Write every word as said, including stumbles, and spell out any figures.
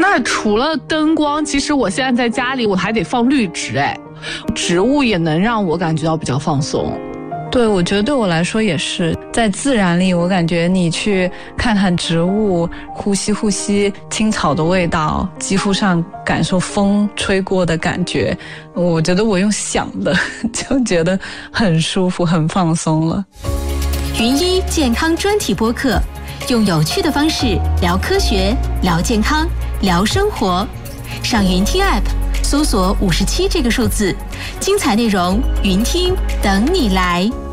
那除了灯光，其实我现在在家里我还得放绿植，哎，植物也能让我感觉到比较放松。 对，我觉得对我来说也是，在自然里，我感觉你去看看植物，呼吸呼吸青草的味道，肌肤上感受风吹过的感觉，我觉得我用想的就觉得很舒服，很放松了。 云医健康专题播客，用有趣的方式聊科学，聊健康，聊生活。上云听 App 搜索五十七这个数字，精彩内容云听等你来。